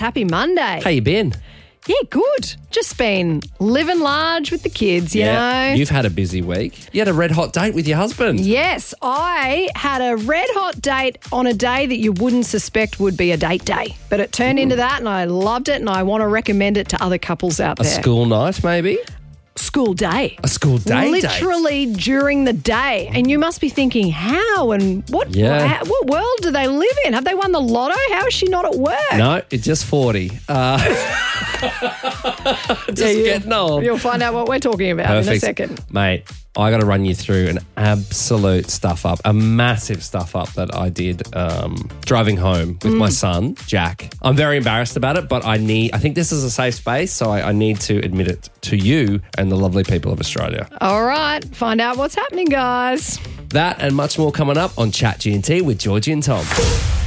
Happy Monday. How you been? Yeah, good. Just been living large with the kids, you know. You've had a busy week. You had a red hot date with your husband. Yes, I had a red hot date on a day that you wouldn't suspect would be a date day. But it turned into that and I loved it and I want to recommend it to other couples out A there. school night, maybe? School day. A school day Literally during the day. And you must be thinking, how and what world do they live in? Have they won the lotto? How is she not at work? No, it's just 40. Getting old. You'll find out what we're talking about in a second. Mate, I got to run you through an absolute stuff up, a massive stuff up that I did driving home with my son, Jack. I'm very embarrassed about it, but I think this is a safe space, so I need to admit it to you and the lovely people of Australia. All right, find out what's happening, guys. That and much more coming up on Chat G&T with Georgie and Tom.